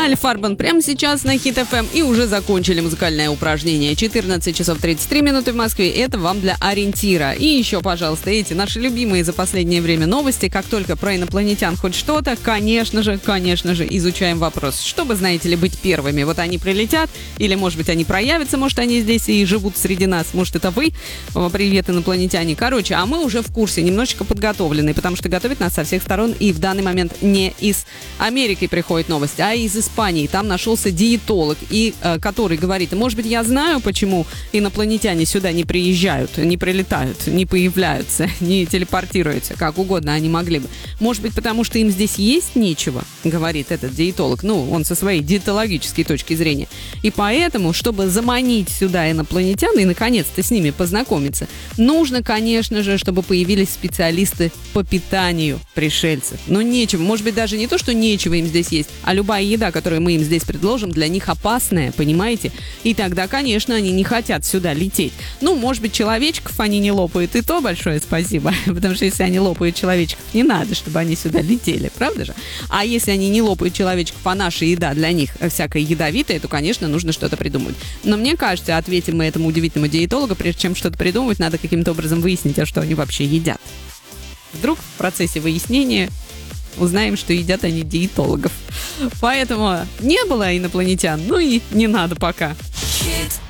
Аль Фарбан прямо сейчас на Хит ФМ. И уже закончили музыкальное упражнение. 14 часов 33 минуты в Москве. Это вам для ориентира. И еще, пожалуйста, эти наши любимые за последнее время новости. Как только про инопланетян хоть что-то, конечно же, изучаем вопрос. Чтобы, знаете ли, быть первыми. Вот они прилетят, или, может быть, они проявятся, может, они здесь и живут среди нас. Может, это вы. Привет, инопланетяне. Короче, а мы уже в курсе, немножечко подготовлены, потому что готовят нас со всех сторон. И в данный момент не из Америки приходит новость, а из Испании. Там нашелся диетолог, который говорит: может быть, я знаю, почему инопланетяне сюда не приезжают, не прилетают, не появляются, не телепортируются, как угодно они могли бы. Может быть, потому что им здесь есть нечего, говорит этот диетолог. Ну, он со своей диетологической точки зрения. И поэтому, чтобы заманить сюда инопланетян и, наконец-то, с ними познакомиться, нужно, конечно же, чтобы появились специалисты по питанию пришельцев. Но нечего. Может быть, даже не то, что нечего им здесь есть, а любая еда, которую мы им здесь предложим, для них опасная, понимаете? И тогда, конечно, они не хотят сюда лететь. Ну, может быть, человечков они не лопают, и то большое спасибо. Потому что если они лопают человечков, не надо, чтобы они сюда летели, правда же? А если они не лопают человечков, а наша еда для них всякая ядовитая, то, конечно, нужно что-то придумать. Но мне кажется, ответим мы этому удивительному диетологу, прежде чем что-то придумывать, надо каким-то образом выяснить, а что они вообще едят. Вдруг в процессе выяснения узнаем, что едят они диетологов. Поэтому не было инопланетян, ну и не надо пока.